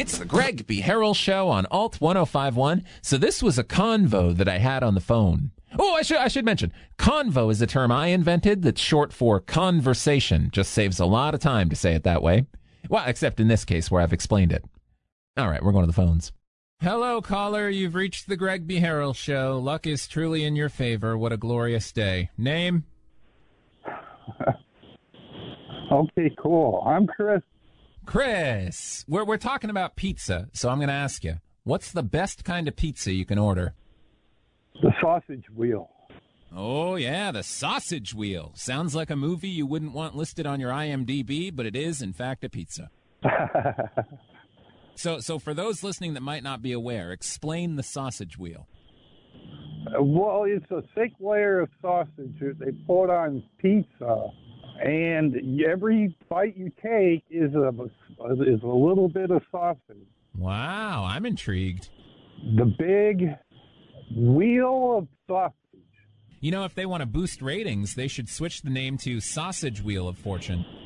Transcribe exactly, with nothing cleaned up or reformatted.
It's the Greg B. Harrell Show on Alt ten fifty-one. So this was a convo that I had on the phone. Oh, I should I should mention, convo is a term I invented that's short for conversation. Just saves a lot of time to say it that way. Well, except in this case where I've explained it. All right, we're going to the phones. Hello, caller. You've reached the Greg B. Harrell Show. Luck is truly in your favor. What a glorious day. Name? Okay, cool. I'm Chris. Chris. We're, we're talking about pizza, so I'm going to ask you, what's the best kind of pizza you can order? The sausage wheel. Oh, yeah, the sausage wheel. Sounds like a movie you wouldn't want listed on your I M D B, but it is, in fact, a pizza. So, so for those listening that might not be aware, explain the sausage wheel. Well, it's a thick layer of sausage that they put on pizza, and every bite you take is a is a little bit of sausage. Wow, I'm intrigued. The big wheel of sausage. You know, if they want to boost ratings, they should switch the name to Sausage Wheel of Fortune.